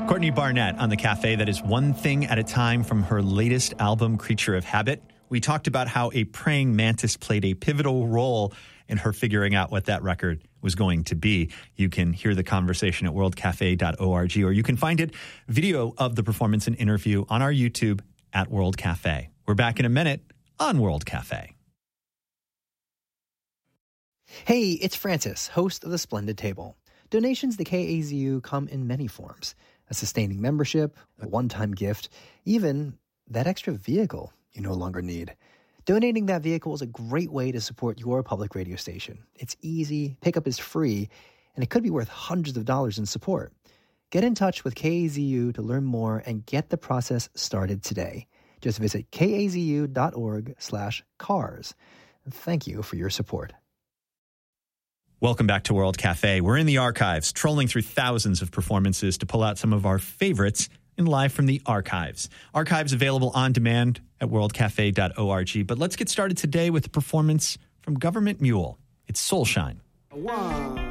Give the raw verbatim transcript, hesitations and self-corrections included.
Courtney Barnett on the cafe. That is One Thing at a Time from her latest album, Creature of Habit. We talked about how a praying mantis played a pivotal role in her figuring out what that record was going to be. You can hear the conversation at world cafe dot org, or you can find it, video of the performance and interview, on our YouTube at World Cafe. We're back in a minute on World Cafe. Hey, it's Francis, host of The Splendid Table. Donations to K A Z U come in many forms. A sustaining membership, a one-time gift, even that extra vehicle you no longer need. Donating that vehicle is a great way to support your public radio station. It's easy, pickup is free, and it could be worth hundreds of dollars in support. Get in touch with K A Z U to learn more and get the process started today. Just visit kazu.org slash cars. Thank you for your support. Welcome back to World Cafe. We're in the archives, trolling through thousands of performances to pull out some of our favorites in Live from the Archives. Archives available on demand at world cafe dot org. But let's get started today with a performance from Government Mule. It's Soulshine. One.